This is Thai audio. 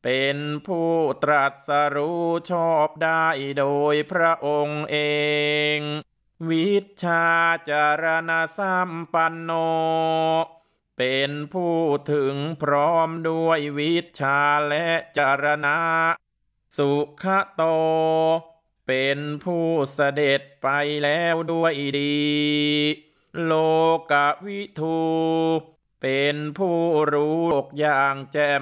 เป็นผู้ตรัสรู้ชอบได้โดยพระองค์เองวิชชาจารณสัมปันโนเป็นผู้ถึงพร้อมด้วยวิชชาและจารณะสุขโตเป็นผู้เสด็จไปแล้วด้วยดีโลกวิทูเป็นผู้รู้โลกอย่างแจ่ม